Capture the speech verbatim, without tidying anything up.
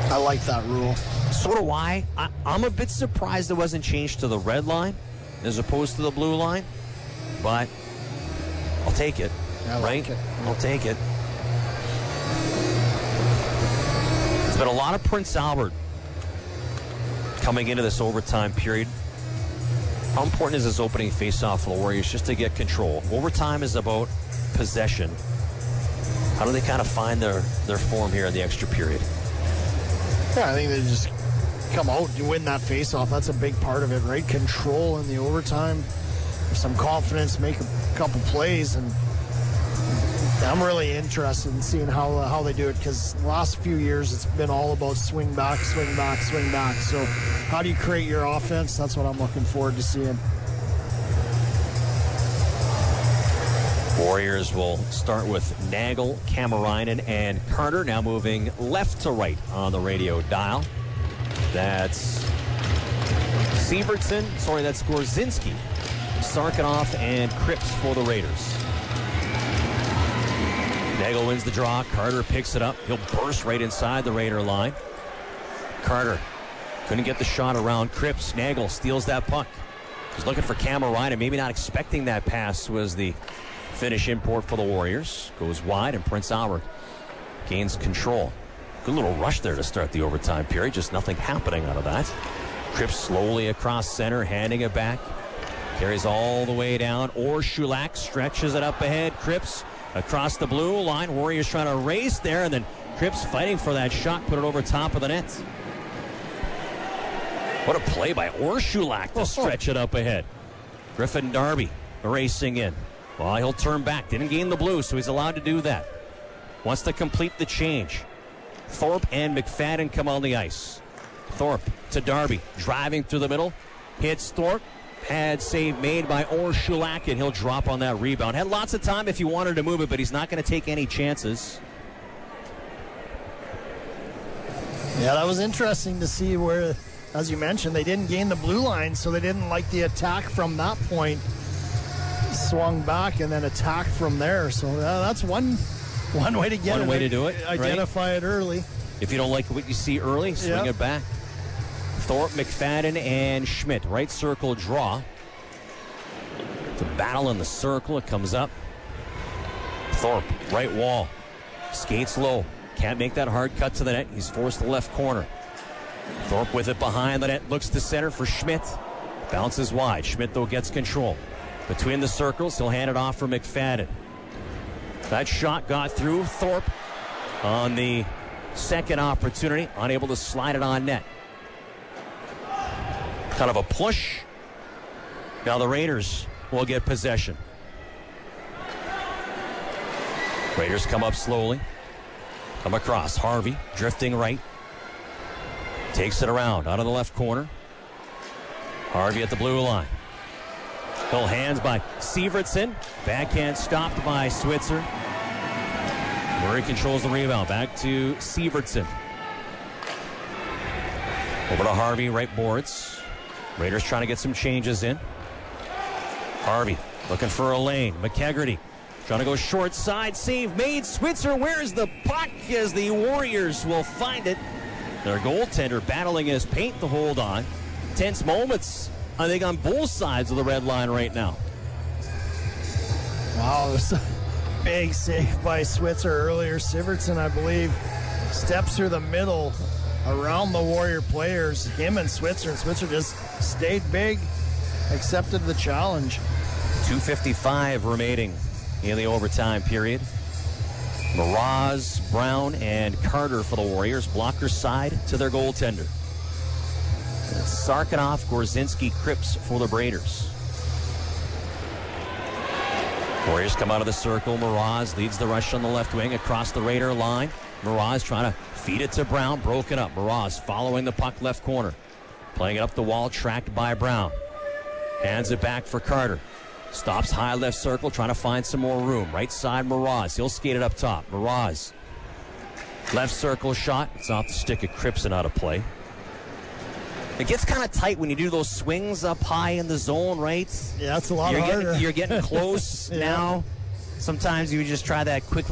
I like that rule. So do I. I. I'm a bit surprised it wasn't changed to the red line as opposed to the blue line, but I'll take it. I like right? it. I'll take it. It's been a lot of Prince Albert coming into this overtime period. How important is this opening face-off for the Warriors just to get control? Overtime is about possession. How do they kind of find their, their form here in the extra period? Yeah, I think they just come out and win that face-off. That's a big part of it, right? Control in the overtime, some confidence, make a couple plays, and I'm really interested in seeing how uh, how they do it, because the last few years it's been all about swing back, swing back, swing back. So how do you create your offense? That's what I'm looking forward to seeing. Warriors will start with Nagel, Kamarainen, and Carter. Now moving left to right on the radio dial. That's Sievertson. Sorry, that's Gorzinski, Sarkanoff, and Cripps for the Raiders. Nagel wins the draw. Carter picks it up. He'll burst right inside the Raider line. Carter couldn't get the shot around Cripps. Nagel steals that puck. He's looking for Kamarainen. Maybe not expecting that pass was the Finnish import for the Warriors. Goes wide, and Prince Albert gains control. Good little rush there to start the overtime period. Just nothing happening out of that. Cripps slowly across center, handing it back. Carries all the way down. Or Shulak stretches it up ahead. Cripps across the blue line. Warriors trying to race there, and then Cripps fighting for that shot. Put it over top of the net. What a play by Orshulak to stretch it up ahead. Griffin Darby racing in. Well, he'll turn back. Didn't gain the blue, so he's allowed to do that. Wants to complete the change. Thorpe and McFadden come on the ice. Thorpe to Darby. Driving through the middle. Hits Thorpe. Had save made by Orshulak, and he'll drop on that rebound. Had lots of time if he wanted to move it, but he's not going to take any chances. Yeah, that was interesting to see where, as you mentioned, they didn't gain the blue line, so they didn't like the attack from that point. Swung back and then attacked from there. So uh, that's one one way to get one it. One way to do it. Identify right? it early. If you don't like what you see early, swing yep. it back. Thorpe, McFadden, and Schmidt. Right circle draw. The battle in the circle. It comes up. Thorpe, right wall. Skates low. Can't make that hard cut to the net. He's forced to the left corner. Thorpe with it behind the net. Looks to center for Schmidt. Bounces wide. Schmidt, though, gets control. Between the circles, he'll hand it off for McFadden. That shot got through. Thorpe on the second opportunity. Unable to slide it on net. Kind of a push. Now the Raiders will get possession. Raiders come up slowly. Come across. Harvey drifting right. Takes it around out of the left corner. Harvey at the blue line. Full hands by Sievertson. Backhand stopped by Switzer. Murray controls the rebound. Back to Sievertson. Over to Harvey, right boards. Raiders trying to get some changes in. Harvey looking for a lane. McKegarty trying to go short side. Save made. Switzer, where's the puck as the Warriors will find it? Their goaltender battling his paint to hold on. Tense moments, I think, on both sides of the red line right now. Wow, it was a big save by Switzer earlier. Sievertson, I believe, steps through the middle around the Warrior players. Him and Switzer. And Switzer just stayed big, accepted the challenge. two fifty-five remaining in the overtime period. Mraz, Brown, and Carter for the Warriors. Blocker side to their goaltender. Sarkanoff, Gorzinski, Cripps for the Raiders. Warriors come out of the circle. Mraz leads the rush on the left wing across the Raider line. Mraz trying to feed it to Brown. Broken up. Mraz following the puck left corner. Playing it up the wall, tracked by Brown. Hands it back for Carter. Stops high left circle, trying to find some more room. Right side, Mraz. He'll skate it up top. Mraz. Left circle shot. It's off the stick of Cripps and out of play. It gets kind of tight when you do those swings up high in the zone, right? Yeah, it's a lot you're harder. Getting, you're getting close yeah. now. Sometimes you just try that quick